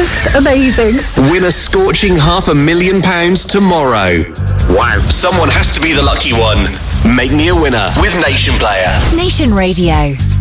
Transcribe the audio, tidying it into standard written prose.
Just amazing. Win a scorching £500,000 tomorrow. Wow. Someone has to be the lucky one. Make me a winner with Nation Player. Nation Radio.